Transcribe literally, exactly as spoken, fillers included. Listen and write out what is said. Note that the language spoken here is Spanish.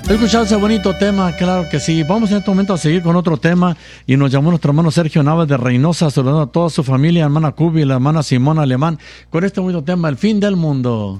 He escuchado ese bonito tema, claro que sí. Vamos en este momento a seguir con otro tema y nos llamó nuestro hermano Sergio Navas de Reynosa, saludando a toda su familia, hermana Cubi, la hermana Simona Alemán, con este bonito tema, el fin del mundo.